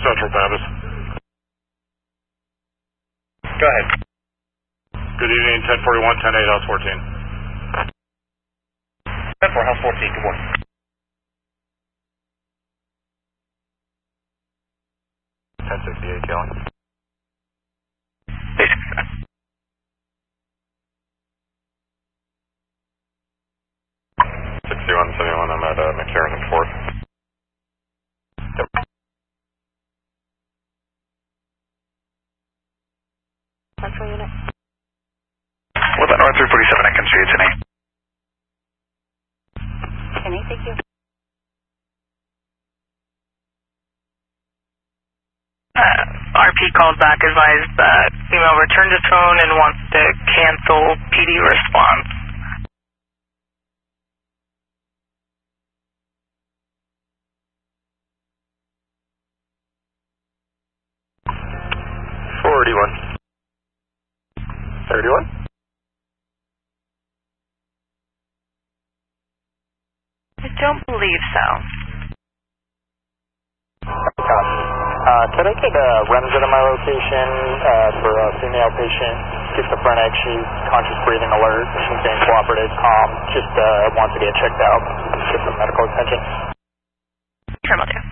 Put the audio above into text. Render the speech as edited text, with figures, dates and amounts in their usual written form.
Central Pappas. Go ahead. Good evening, 1041, 10-8, House 14. 10-4, House 14, good morning. $1068, Kelly. Basic. 6171, I'm at McCarran and 4th. Yep. Central unit. What about North 347 Lincoln Street, it's an 8. 10-8, thank you. RP called back, advised that female returned his phone and wants to cancel PD response. I don't believe so. Could I get REMS at my location for a female patient, schizophrenic, she's conscious breathing alert, she's being cooperative, calm, just wants to get checked out, get some medical attention. Sure, will do.